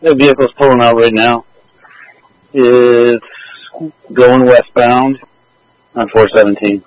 The vehicle's pulling out right now. It's going westbound on 417.